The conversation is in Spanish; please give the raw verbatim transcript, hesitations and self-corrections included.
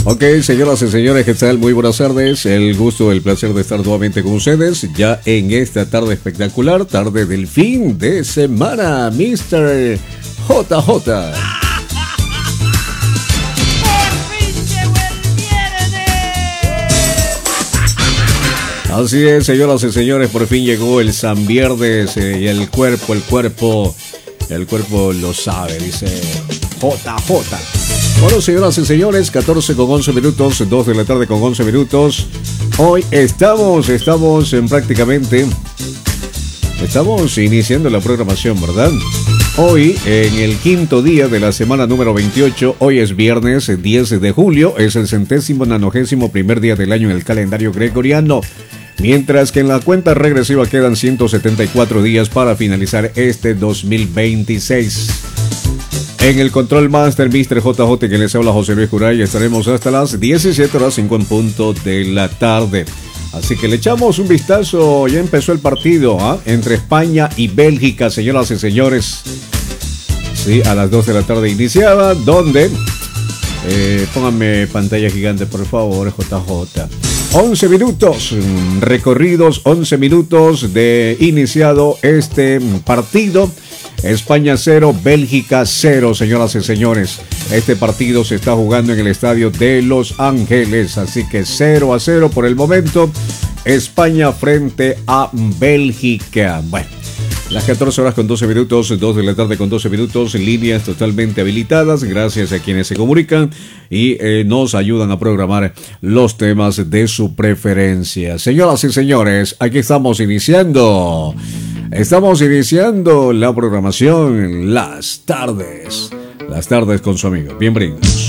Ok, señoras y señores, ¿qué tal? Muy buenas tardes. El gusto, el placer de estar nuevamente con ustedes ya en esta tarde espectacular, tarde del fin de semana, mister J J. Así es, señoras y señores, por fin llegó el San Viernes eh, y el cuerpo, el cuerpo, el cuerpo lo sabe, dice J J. Bueno, señoras y señores, catorce con once minutos, dos de la tarde con once minutos. Hoy estamos, estamos en prácticamente, estamos iniciando la programación, ¿verdad? Hoy, en el quinto día de la semana número veintiocho, hoy es viernes diez de julio, es el centésimo nanogésimo primer día del año en el calendario gregoriano. Mientras que en la cuenta regresiva quedan ciento setenta y cuatro días para finalizar este dos mil veintiséis. En el control master, mister J J, que les habla José Luis Curay, estaremos hasta las diecisiete horas cinco en punto de la tarde. Así que le echamos un vistazo, ya empezó el partido ¿eh? entre España y Bélgica, señoras y señores. Sí, a las dos de la tarde iniciaba, donde, eh, pónganme pantalla gigante por favor, J J. once minutos recorridos, once minutos de iniciado este partido. España cero, Bélgica cero, señoras y señores. Este partido se está jugando en el estadio de Los Ángeles, así que cero a cero por el momento. España frente a Bélgica. Bueno, las catorce horas con doce minutos, dos de la tarde con doce minutos, líneas totalmente habilitadas, gracias a quienes se comunican y eh, nos ayudan a programar los temas de su preferencia. Señoras y señores, aquí estamos iniciando, estamos iniciando la programación Las Tardes, Las Tardes con su amigo. Bienvenidos.